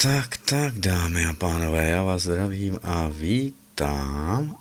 Tak, dámy a pánové, já vás zdravím a vítám.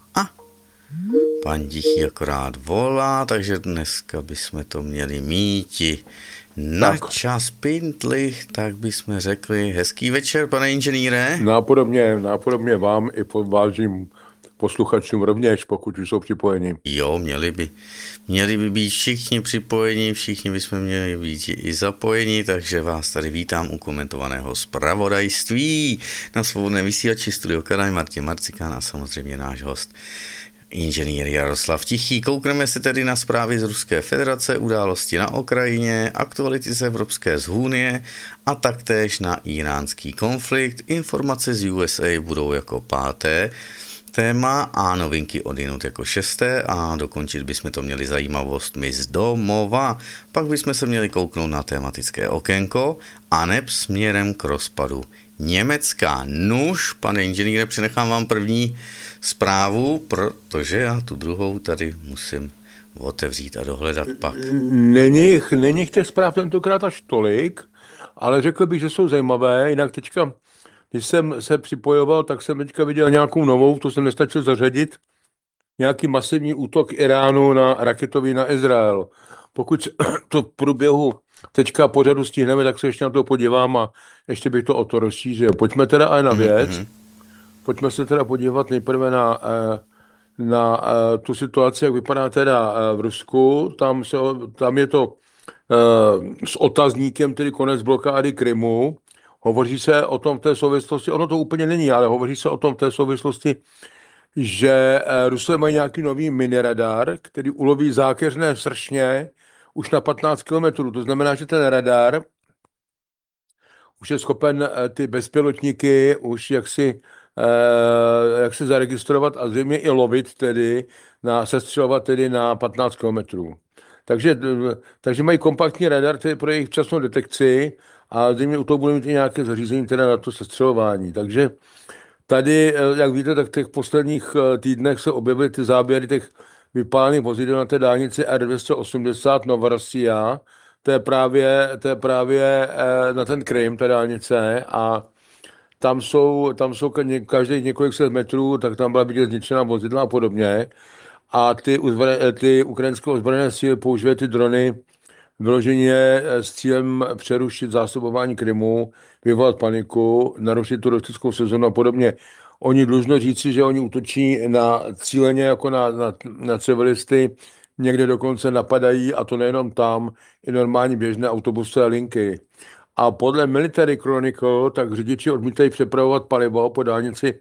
Pan Tichý akorát volá, takže dneska bychom to měli míti na Tak. čas pintlich, tak bychom řekli hezký večer, pane inženýre. Nápodobně vám i vážím posluchačům rovněž, pokud už jsou připojeni. Jo, měli by být všichni připojeni, všichni bychom měli být i zapojeni, takže vás tady vítám u komentovaného zpravodajství na Svobodné vysílači Studio Karaj, Martin Marcikán a samozřejmě náš host inženýr Jaroslav Tichý. Koukneme se tedy na zprávy z Ruské federace, události na Ukrajině, aktuality z Evropské unie a taktéž na iránský konflikt. Informace z USA budou jako páté téma a novinky odinut jako šesté a dokončit bychom to měli zajímavostmi z domova. Pak bychom se měli kouknout na tematické okénko a neb směrem k rozpadu Německa. Nuž, pane inženýre, přenechám vám první zprávu, protože já tu druhou tady musím otevřít a dohledat pak. Není těch zpráv tentokrát až tolik, ale řekl bych, že jsou zajímavé. Jinak teďka, když jsem se připojoval, tak jsem teďka viděl nějakou novou, to jsem nestačil zařadit, nějaký masivní útok Iránu na raketový na Izrael. Pokud to v průběhu teďka pořadu stihneme, tak se ještě na to podívám a ještě bych to o to rozšířil. Pojďme teda ale na věc. Pojďme se teda podívat nejprve na tu situaci, jak vypadá teda v Rusku. Tam je to s otazníkem, tedy konec blokády Krymu. Hovoří se o tom v té souvislosti, ono to úplně není, ale hovoří se o tom v té souvislosti, že Rusové mají nějaký nový miniradar, který uloví zákeřné sršně už na 15 kilometrů. To znamená, že ten radar už je schopen ty bezpilotníky už jak si zaregistrovat a zřejmě i lovit tedy, sestřelovat tedy na 15 kilometrů. Takže mají kompaktní radar tedy pro jejich včasnou detekci a zřejmě u toho budou mít i nějaké zařízení teda na to sestřelování. Takže tady, jak víte, tak v těch posledních týdnech se objevily ty záběry těch vypálených vozidel na té dálnici R280 Novorossiya. To je právě na ten Krym, ta dálnice, a tam jsou každých několik set metrů, tak tam byla vidět zničená vozidla a podobně. A ty ukrajinské ozbrojené síly používají ty drony vyloženě s cílem přerušit zásobování Krymu, vyvolat paniku, narušit turistickou sezonu a podobně. Oni dlužno říci, že oni útočí na cíleně jako na civilisty, někde dokonce napadají, a to nejenom tam, i normální běžné autobusové linky. A podle Military Chronicle, tak řidiči odmítají přepravovat palivo po dálnici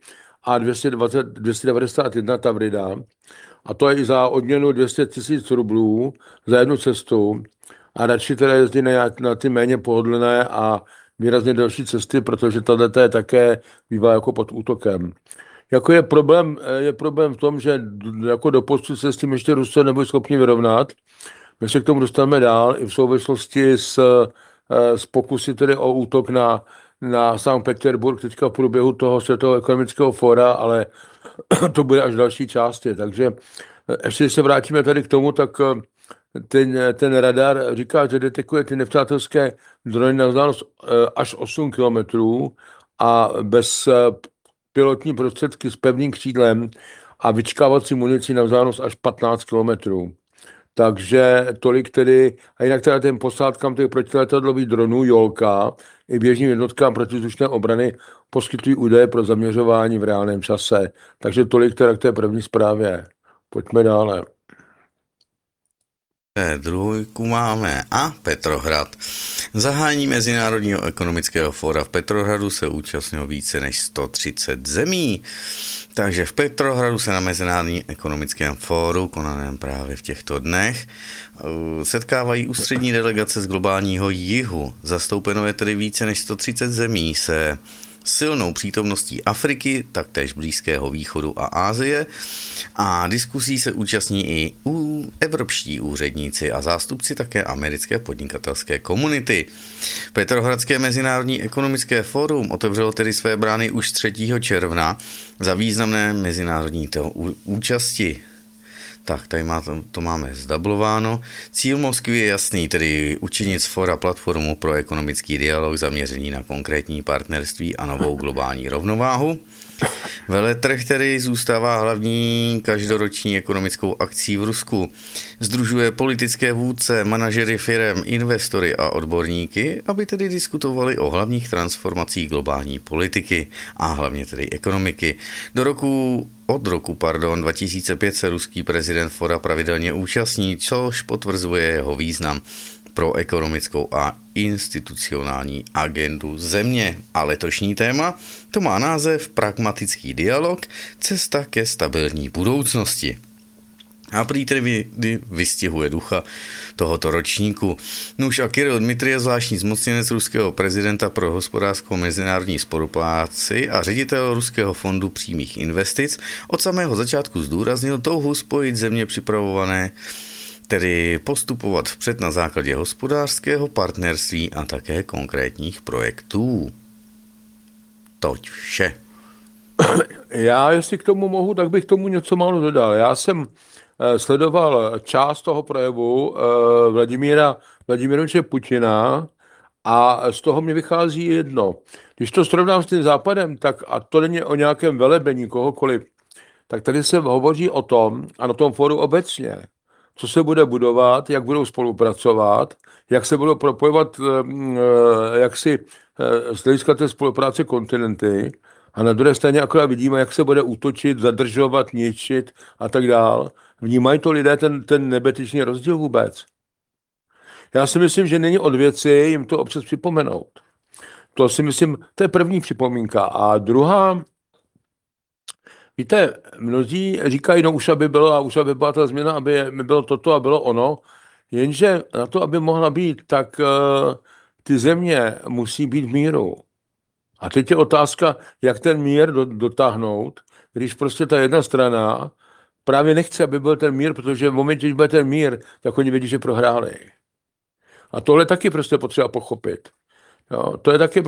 A291 Tavrida. A to je i za odměnu 200 000 rublů za jednu cestu. A radši teda jezdí na ty méně pohodlné a výrazně delší cesty, protože tato je také bývá jako pod útokem. Jako je problém v tom, že jako doposud se s tím ještě Rusové nebyli schopni vyrovnat. My se k tomu dostaneme dál i v souvislosti s pokusy tedy o útok na Sankt Petersburg teďka v průběhu toho Světového ekonomického fóra, ale to bude až v další části. Takže ještě když se vrátíme tady k tomu, tak ten radar říká, že detekuje ty nepřátelské drony na vzdálenost až 8 kilometrů a bez pilotní prostředky s pevným křídlem a vyčkávací munici na vzdálenost až 15 kilometrů. Takže tolik tedy, a jinak teda ten posádkám těch protiletadlových dronů Jolka i běžným jednotkám protizdušné obrany poskytují údaje pro zaměřování v reálném čase. Takže tolik teda k té první zprávě. Pojďme dále. Druhou máme Petrohrad. Zahájení Mezinárodního ekonomického fóra v Petrohradu se účastnilo více než 130 zemí. Takže v Petrohradu se na Mezinárodním ekonomickém fóru, konaném právě v těchto dnech, setkávají ústřední delegace z globálního jihu. Zastoupeno je tedy více než 130 zemí se silnou přítomností Afriky, taktéž Blízkého východu a Asie. A diskusí se účastní i evropští úředníci a zástupci také americké podnikatelské komunity. Petrohradské mezinárodní ekonomické fórum otevřelo tedy své brány už 3. června za významné mezinárodní účasti. Tak, tady to máme zdablováno. Cíl Moskvy je jasný, tedy učinit z fora platformu pro ekonomický dialog zaměřený na konkrétní partnerství a novou globální rovnováhu. Veletrh, který zůstává hlavní každoroční ekonomickou akcí v Rusku, sdružuje politické vůdce, manažery firem, investory a odborníky, aby tedy diskutovali o hlavních transformacích globální politiky a hlavně tedy ekonomiky. Od roku 2005 se ruský prezident fora pravidelně účastní, což potvrzuje jeho význam pro ekonomickou a institucionální agendu země. A letošní téma to má název Pragmatický dialog, cesta ke stabilní budoucnosti. A prý tedy vystihuje ducha tohoto ročníku. Nuž a Kirill Dmitrijev, zvláštní zmocněnec ruského prezidenta pro hospodářskou mezinárodní spolupráci a ředitel Ruského fondu přímých investic, od samého začátku zdůraznil touhu spojit země připravované, tedy postupovat vpřed na základě hospodářského partnerství a také konkrétních projektů. Toť vše. Já, jestli k tomu mohu, tak bych tomu něco málo dodal. Já jsem sledoval část toho projevu Vladimiroviče Putina a z toho mi vychází jedno. Když to srovnám s tím Západem, tak a to není o nějakém velebení kohokoliv, tak tady se hovoří o tom a na tom fóru obecně, co se bude budovat, jak budou spolupracovat, jak se budou propojovat, jak si z hlediska té spolupráce kontinenty, a na druhé straně akorát vidíme, jak se bude útočit, zadržovat, ničit a tak dál. Vnímají to lidé ten nebetyčný rozdíl vůbec? Já si myslím, že není od věci jim to občas připomenout. To si myslím, to je první připomínka. A druhá, víte, mnozí říkají, no už aby byla ta změna, aby bylo toto a bylo ono, jenže na to, aby mohla být, tak ty země musí být v míru. A teď je otázka, jak ten mír dotáhnout, když prostě ta jedna strana právě nechce, aby byl ten mír, protože v momentě, když bude ten mír, tak oni vědí, že prohráli. A tohle taky prostě potřeba pochopit. Jo, to je taky